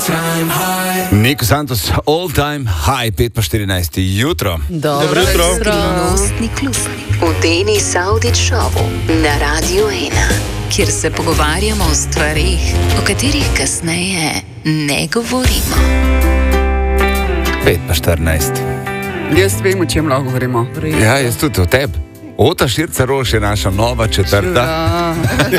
Nico Santos, all time high, 5:14 jutro. Dobro jutro. Skrivnostni klub v Deni Saudić šovu na Radio 1, kjer se pogovarjamo o stvarih, o katerih kasneje ne govorimo. 5:14. Jaz vem, o čem lahko govorimo. Ja, jaz tudi o tebi. Ota Širca Roš je naša nova četrta.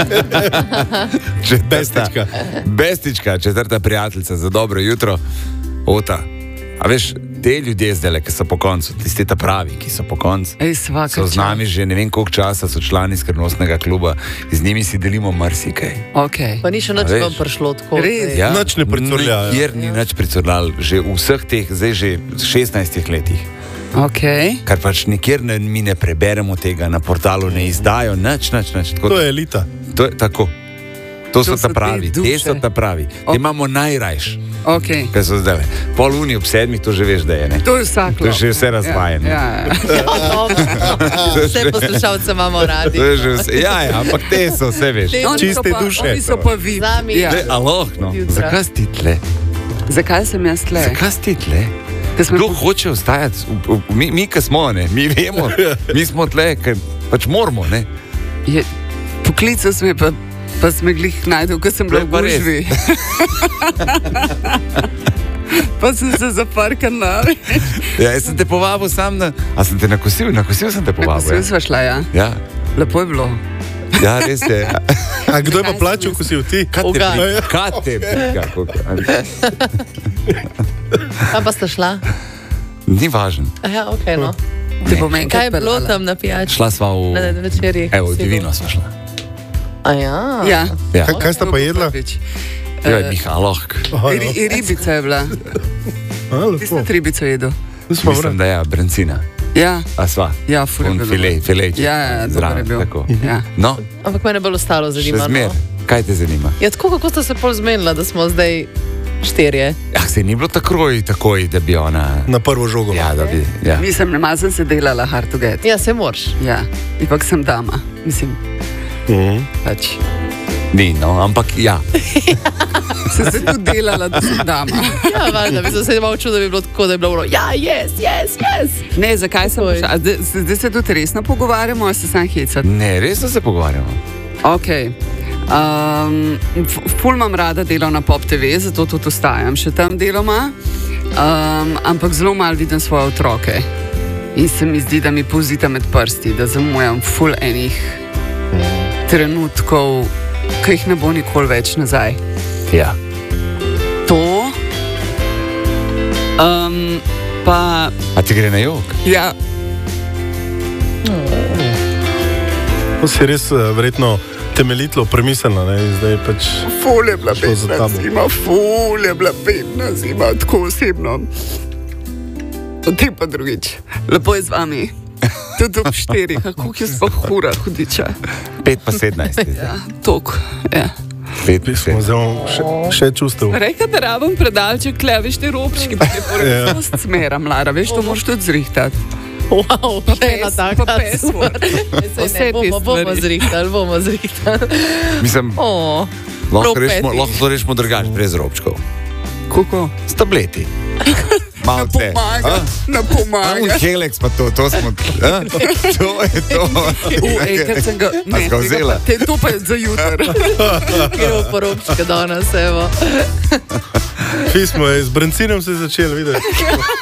Bestička, četrta prijateljica za dobro jutro. Ota, a veš, te ljudje zdaj, ki so po koncu, tisti ta pravi, ki so po koncu, so z nami že ne vem koliko časa, so člani skrivnostnega kluba, z njimi si delimo marsikaj. Okay. Pa ni še nič vam prišlo tako. Res? Ja, Nič ne pricurljajo. Nikjer ni nič pricurljalo, že v vseh teh, zdaj že 16 letih. Okay. Kar pač nikjer mi ne preberemo tega, na portalu ne izdajo, nič. To je elita. To je tako. To so ta te pravi, duše. te so ta pravi. Te imamo najrajš, Okay. kaj so zdaj. Pol uni ob 7, to že veš, da je, ne? To je vsak. To je že vse razvajeno. Ja. Vse poslušalce imamo radi. To je že vse, ja, ampak te so, vse veš. Oni Čiste so pa, duše. Oni so pa vi. Z nami. Ja. Aloh, no, Jutra. zakaj si ti tle? Zakaj sem jaz tle? Zakaj si ti tle? Da smo- Kdo hoče ostajati? Mi, ki smo, ne? Mi vemo, mi smo tle, ker pač moramo, ne? Poklical sem je, pa sem glih najdel, ko sem bila v Pa res. gužvi. Pa sem se zaprkal na... Ja, jaz sem te povabil sam na... A sem te nakosil? Nakosil sem te povabil, Vsi ja? sva šla, ja. Ja, Lepo je bilo. ja, res je. A kdo je pa plačal, ko si v ti? Kaj te briga? Kaj pa ste šla? Ni važno. Ja, ok, no. Te bom enkrat Kaj je bilo peljala. tam na pijači? Šla sva Na v... večerji. Evo, v Divino sva šla. A ja? Ja. Ja. Kaj sta pa jedla? Joj, Mihalohk. Ribica je bila. Ti ste ribico jedel. Mislim, da ja, brancina. Ja, A sva? ja, ful je Un bilo. filejček. Ja, dober je bil. Tako. Ja. No, Ampak mene bolj ostalo še zanima. zmer. No? Kaj te zanima? Ja, tako kako ste se pol zmenila, da smo zdaj štirje? Ja, se ni bilo takoj, da bi ona... Na prvo žogo. Ja, da bi... Ja. Nisem, nema sem se delala hard to get. Ja, se moraš. Ja, ipak sem dama. Mislim, pač. Ni, no, ampak ja. Sem se tudi delala, da sem dama. Ja, valjda, bi se malo čudo, da bi bilo tako, da je bilo uro. Ja, yes. Ne, zakaj sem Takoj. prišla? A zdaj se tudi resno pogovarjamo, ali se sam hecati? Ne, resno se pogovarjamo. Ok. Ful imam rada delo na Pop TV, zato tudi ostajam še tam deloma. Ampak zelo malo vidim svoje otroke. In se mi zdi, da mi pozita med prsti, da zamujam ful enih trenutkov, ki jih ne bo nikoli več nazaj. Ja. To. Pa. A ti gre na jok? Ja, To si res verjetno temeljitlo premislila, ne? Zdaj pač... ful je bila Šlo za bedna tabo. zima, ful je bila bedna zima, tako osebno. Ti pa drugič. Lepo je z vami. Tudi ob 4, kako je sploh hura, hudiča. 5:17. Ja, tok. Ja. 5:17. Zdaj še čustev. Reka, da rabim predalček, kleviš te robčki, pa te Ja. moraš smera, mlara, veš, to moraš tudi zrihtati. Wow, še ena pes, taka. pa pes. super. Vse Saj ne, te stvari. bomo zrihtali. Mislim, O, lahko prav petih. to rečemo drugače, brez robčkov. Kako? S tableti. Malo te. Pomaga, ne pomaga. Helix pa to smo... A? To je to. Enkrat sem ga... A si ga vzela? To pa je za jutro. gremo po robčke danes, evo. Pismo je, z brancinom se je začelo videti.